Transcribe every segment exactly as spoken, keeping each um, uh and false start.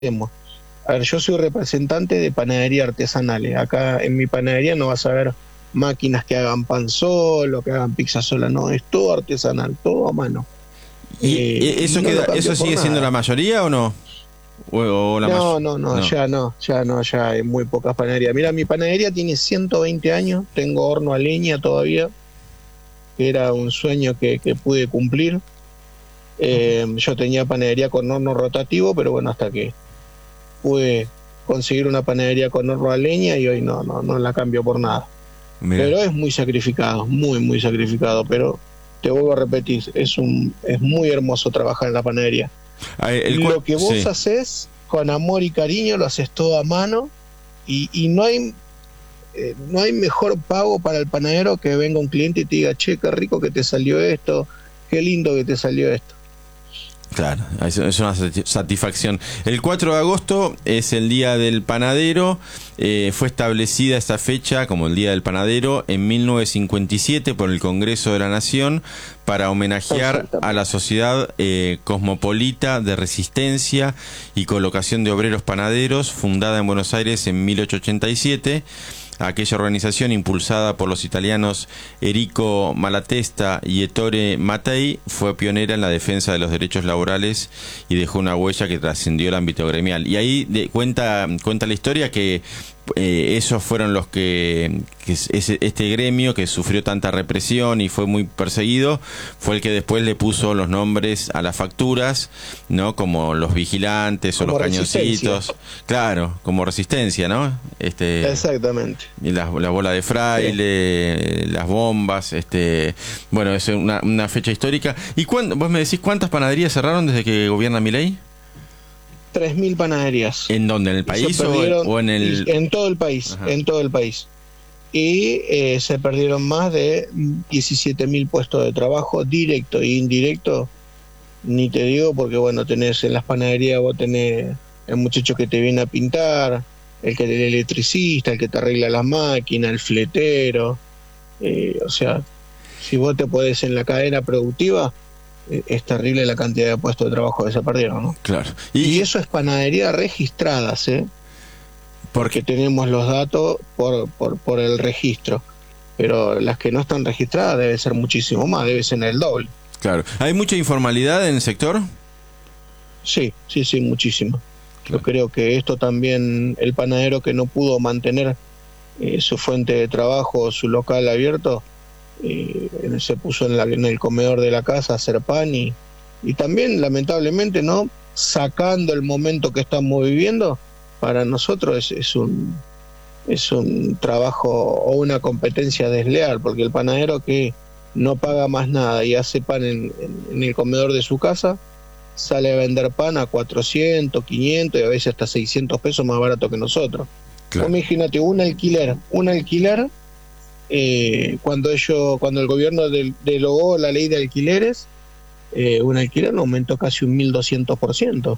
A ver, yo soy representante de panadería artesanales. Acá en mi panadería no vas a ver máquinas que hagan pan solo, que hagan pizza sola, no, es todo artesanal, todo a mano. ¿Y Eh, eso, y no queda, eso sigue nada. siendo la mayoría o no? O, o la no, may- no, no, no, ya no, ya no, ya hay muy pocas panaderías. Mira, mi panadería tiene ciento veinte años, tengo horno a leña todavía, que era un sueño que, que pude cumplir. Eh, yo tenía panadería con horno rotativo, pero bueno, hasta que pude conseguir una panadería con horno a leña y hoy no, no, no la cambio por nada. Mirá. Pero es muy sacrificado, muy, muy sacrificado, pero te vuelvo a repetir, es un es muy hermoso trabajar en la panadería. Ah, el Lo cua- que vos sí. haces con amor y cariño, lo haces todo a mano y, y no hay eh, no hay mejor pago para el panadero que venga un cliente y te diga, che, qué rico que te salió esto, qué lindo que te salió esto. Claro, es es una sati- satisfacción. El cuatro de agosto es el Día del Panadero. Eh, fue establecida esta fecha como el Día del Panadero en mil novecientos cincuenta y siete por el Congreso de la Nación para homenajear a la Sociedad eh, Cosmopolita de Resistencia y Colocación de Obreros Panaderos, fundada en Buenos Aires en mil ochocientos ochenta y siete. Aquella organización, impulsada por los italianos Enrico Malatesta y Ettore Mattei, fue pionera en la defensa de los derechos laborales y dejó una huella que trascendió el ámbito gremial. Y ahí de, cuenta, cuenta la historia que eh, esos fueron los que, que ese, este gremio que sufrió tanta represión y fue muy perseguido, fue el que después le puso los nombres a las facturas, ¿no? Como los vigilantes o Como los resistencia. cañoncitos. Claro, como resistencia, ¿no? Este, Exactamente. y la, la bola de fraile, sí. Las bombas, este, bueno, es una, una fecha histórica. ¿Y cuándo, vos me decís cuántas panaderías cerraron desde que gobierna Milei? tres mil panaderías. ¿En dónde? ¿En el Y se país o, perdieron- o en el...? En todo el país, Ajá. en todo el país. Y eh, se perdieron más de diecisiete mil puestos de trabajo, directo e indirecto. Ni te digo porque, bueno, tenés en las panaderías, vos tenés el muchacho que te viene a pintar, el que el electricista, el que te arregla las máquinas, el fletero. Eh, o sea, si vos te podés en la cadena productiva, eh, es terrible la cantidad de puestos de trabajo que se perdieron, ¿no? Claro. Y, Y, eso es panadería registradas, ¿eh? porque Porque tenemos los datos por, por, por el registro. Pero las que no están registradas debe ser muchísimo más, debe ser el doble. claro, ¿hay mucha informalidad en el sector? Sí, sí, sí, muchísimo. Yo creo que esto también, el panadero que no pudo mantener eh, su fuente de trabajo, su local abierto, eh, se puso en, la, en el comedor de la casa a hacer pan y, y también, lamentablemente, no sacando el momento que estamos viviendo, para nosotros es, es un es un trabajo o una competencia desleal, porque el panadero que no paga más nada y hace pan en, en, en el comedor de su casa, sale a vender pan a cuatrocientos, quinientos y a veces hasta seiscientos pesos más barato que nosotros. Claro. Vos imagínate, un alquiler, un alquiler, eh, cuando ellos, cuando el gobierno del- derogó la ley de alquileres, eh, un alquiler aumentó casi un mil doscientos por ciento.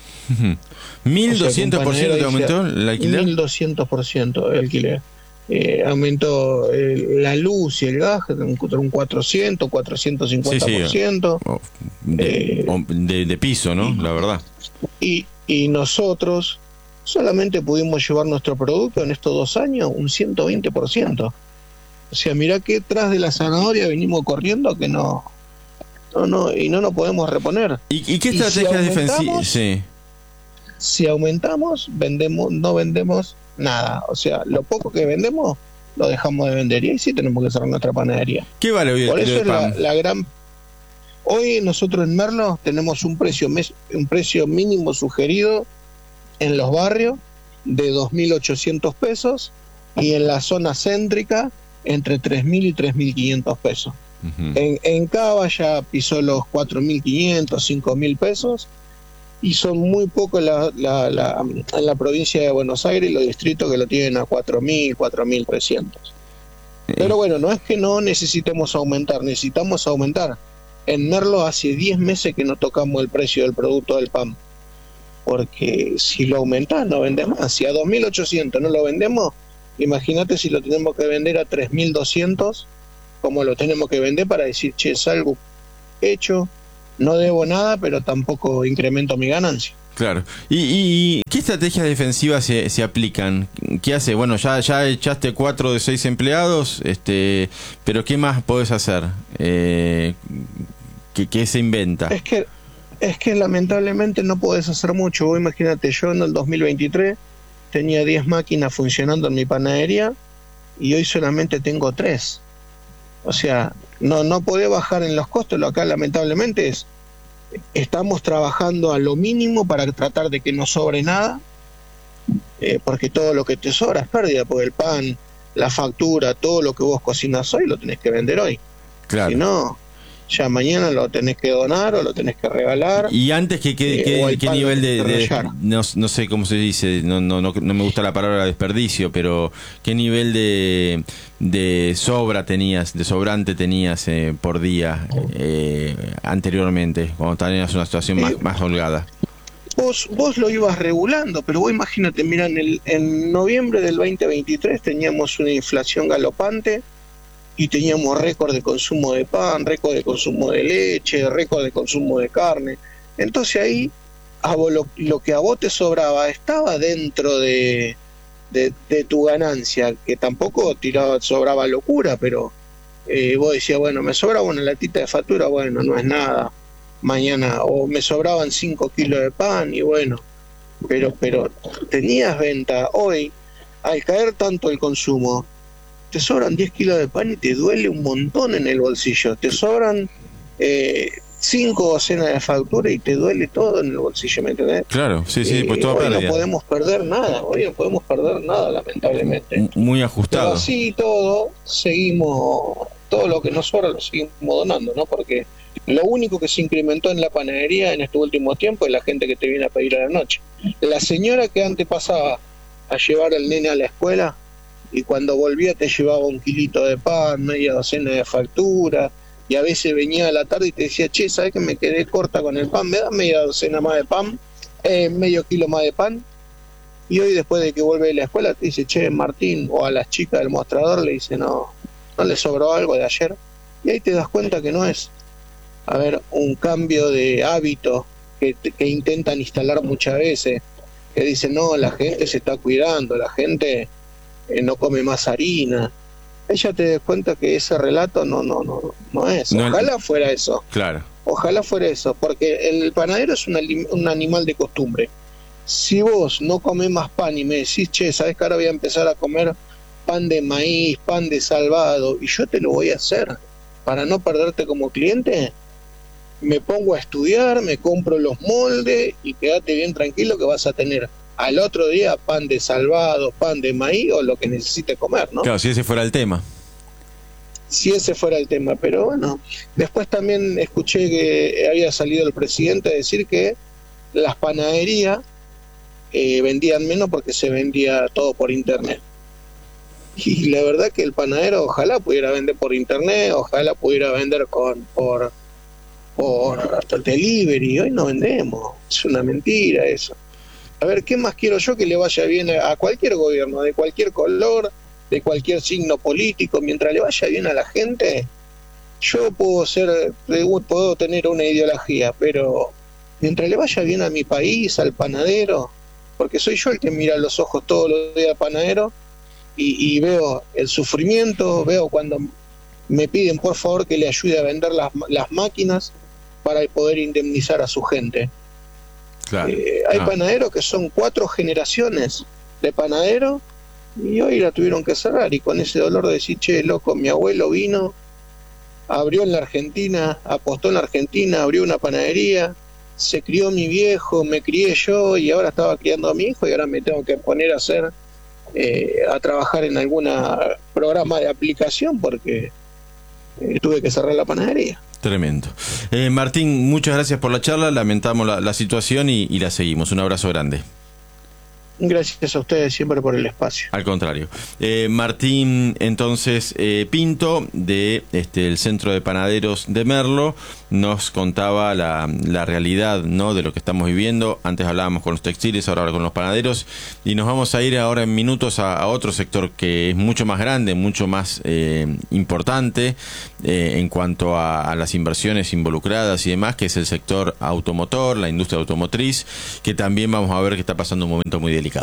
¿mil doscientos por ciento te aumentó el alquiler? mil doscientos por ciento el alquiler. Eh, aumentó eh, la luz y el gas un, un cuatrocientos, cuatrocientos cincuenta por ciento. Oh, de, Eh, o- de, de piso, ¿no? La verdad. Y, y nosotros solamente pudimos llevar nuestro producto en estos dos años un ciento veinte por ciento. O sea, mirá que tras de la zanahoria venimos corriendo que no, no, no, y no nos podemos reponer. ¿Y, y qué Y si estrategias defensivas? aumentamos, Sí. Si aumentamos, vendemos, no vendemos nada. O sea, lo poco que vendemos, lo dejamos de vender. Y ahí sí tenemos que cerrar nuestra panadería. ¿Qué vale hoy el Por kilo eso de es la, pan? la gran... Hoy nosotros en Merlo tenemos un precio, mes- un precio mínimo sugerido en los barrios de dos mil ochocientos pesos y en la zona céntrica entre tres mil y tres mil quinientos pesos. Ujú. En, en Cava ya pisó los cuatro mil quinientos, cinco mil pesos y son muy pocos la, la, la, en la provincia de Buenos Aires y los distritos que lo tienen a cuatro mil, cuatro mil trescientos. Pero bueno, no es que no necesitemos aumentar, necesitamos aumentar. En Merlo hace diez meses que no tocamos el precio del producto del pan, porque si lo aumentás no vendemos más. Si a dos mil ochocientos no lo vendemos, imagínate si lo tenemos que vender a tres mil doscientos, como lo tenemos que vender para decir, che, es algo hecho, no debo nada, pero tampoco incremento mi ganancia. Claro. ¿Y, y qué estrategias defensivas se, se aplican? ¿Qué hace? Bueno, ya ya echaste cuatro de seis empleados, este, pero ¿qué más podés hacer? Eh, ¿qué, ¿Qué se inventa? Es que es que lamentablemente no podés hacer mucho. Vos imagínate, yo en el dos mil veintitrés tenía diez máquinas funcionando en mi panadería y hoy solamente tengo tres. O sea, no no podés bajar en los costos. Lo acá lamentablemente es estamos trabajando a lo mínimo para tratar de que no sobre nada, eh, porque todo lo que te sobra es pérdida, porque el pan, la factura, todo lo que vos cocinas hoy lo tenés que vender hoy. Claro. Si no, ya mañana lo tenés que donar o lo tenés que regalar. Y antes que, que, eh, que qué nivel de, de no, no sé cómo se dice, no, no no no me gusta la palabra desperdicio, pero qué nivel de de sobra tenías, de sobrante tenías eh, por día eh, anteriormente, cuando tenías una situación más, eh, más holgada. Vos, vos lo ibas regulando, pero vos imagínate, mira, en, el, en noviembre del veinte veintitrés teníamos una inflación galopante y teníamos récord de consumo de pan, récord de consumo de leche, récord de consumo de carne. Entonces ahí a vos, lo, lo que a vos te sobraba estaba dentro de, de, de tu ganancia, que tampoco tiraba, sobraba locura, pero eh, vos decías, bueno, me sobraba una latita de factura, bueno, no es nada, mañana, o me sobraban cinco kilos de pan, y bueno, pero, pero tenías venta. Hoy, al caer tanto el consumo, te sobran diez kilos de pan y te duele un montón en el bolsillo. Te sobran eh, cinco docenas de factura y te duele todo en el bolsillo, ¿me entendés? Claro, sí, sí, eh, pues toda hoy pérdida. no podemos perder nada, hoy no podemos perder nada, lamentablemente. Muy ajustado. Pero así todo, seguimos, todo lo que nos sobra lo seguimos donando, ¿no? Porque lo único que se incrementó en la panadería en este último tiempo es la gente que te viene a pedir a la noche. La señora que antes pasaba a llevar al nene a la escuela, y cuando volvía te llevaba un kilito de pan, media docena de factura, y a veces venía a la tarde y te decía, che, ¿sabes que me quedé corta con el pan? ¿Me das media docena más de pan? Eh, medio kilo más de pan. Y hoy, después de que vuelve de la escuela, te dice, che, Martín, o a las chicas del mostrador le dice, no, ¿no le sobró algo de ayer? Y ahí te das cuenta que no es, a ver, un cambio de hábito que, que intentan instalar muchas veces, que dicen, no, la gente se está cuidando, la gente eh, no come más harina. Ella te das cuenta que ese relato no no no no es. No, ojalá fuera eso. Claro. Ojalá fuera eso, porque el panadero es un, un animal de costumbre. Si vos no comés más pan y me decís, che, ¿sabés que ahora voy a empezar a comer pan de maíz, pan de salvado, y yo te lo voy a hacer para no perderte como cliente? Me pongo a estudiar, me compro los moldes y quédate bien tranquilo que vas a tener al otro día pan de salvado, pan de maíz o lo que necesites comer, ¿no? Claro, si ese fuera el tema. Si ese fuera el tema, pero bueno, después también escuché que había salido el presidente a decir que las panaderías eh, vendían menos porque se vendía todo por internet. Y la verdad que el panadero ojalá pudiera vender por internet, ojalá pudiera vender con por por delivery. Hoy no vendemos, es una mentira eso. A ver, ¿qué más quiero yo? Que le vaya bien a cualquier gobierno, de cualquier color, de cualquier signo político, mientras le vaya bien a la gente. Yo puedo ser, puedo tener una ideología, pero mientras le vaya bien a mi país, al panadero, porque soy yo el que mira a los ojos todos los días al panadero y, y veo el sufrimiento, veo cuando me piden por favor que le ayude a vender las, las máquinas para poder indemnizar a su gente. Claro. Eh, hay ah. panaderos que son cuatro generaciones de panadero y hoy la tuvieron que cerrar, y con ese dolor de decir, che, loco, mi abuelo vino, abrió en la Argentina, apostó en la Argentina, abrió una panadería, se crió mi viejo, me crié yo y ahora estaba criando a mi hijo y ahora me tengo que poner a hacer eh, a trabajar en algún programa de aplicación porque eh, tuve que cerrar la panadería. Tremendo. Eh, Martín, muchas gracias por la charla, lamentamos la, la situación y, y la seguimos. Un abrazo grande. Gracias a ustedes siempre por el espacio. Al contrario. Eh, Martín, entonces, eh, Pinto, de este, el Centro de Panaderos de Merlo, nos contaba la, la realidad, ¿no?, de lo que estamos viviendo. Antes hablábamos con los textiles, ahora con los panaderos, y nos vamos a ir ahora en minutos a, a otro sector que es mucho más grande, mucho más eh, importante eh, en cuanto a, a las inversiones involucradas y demás, que es el sector automotor, la industria automotriz, que también vamos a ver que está pasando un momento muy delicado.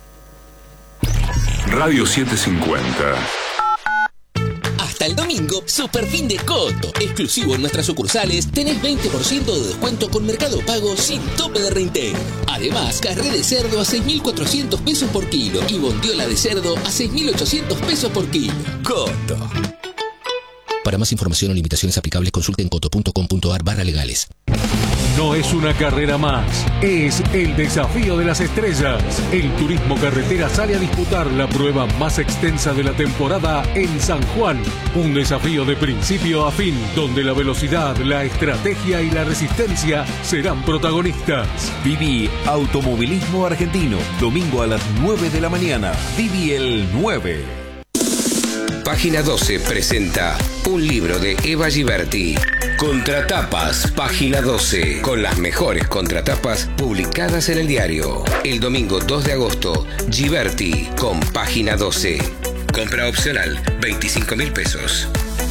Radio setecientos cincuenta. Hasta el domingo, super fin de Coto. Exclusivo en nuestras sucursales, tenés veinte por ciento de descuento con Mercado Pago sin tope de reintegro. Además, carré de cerdo a seis mil cuatrocientos pesos por kilo y bondiola de cerdo a seis mil ochocientos pesos por kilo. Coto. Para más información o limitaciones aplicables, consulten coto punto com punto a r barra legales. No es una carrera más, es el desafío de las estrellas. El turismo carretera sale a disputar la prueba más extensa de la temporada en San Juan. Un desafío de principio a fin, donde la velocidad, la estrategia y la resistencia serán protagonistas. Viví Automovilismo Argentino, domingo a las nueve de la mañana. Viví el nueve. Página doce presenta un libro de Eva Giberti. Contratapas, Página doce, con las mejores contratapas publicadas en el diario. El domingo dos de agosto, Giberti con Página doce. Compra opcional, veinticinco mil pesos.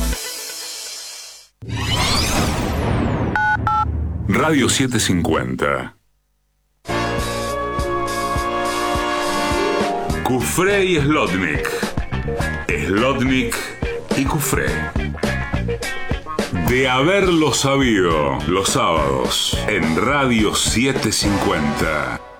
Radio setecientos cincuenta. Cufré y Slotnik. Slotnik y Cufré. De haberlo sabido, los sábados en Radio setecientos cincuenta.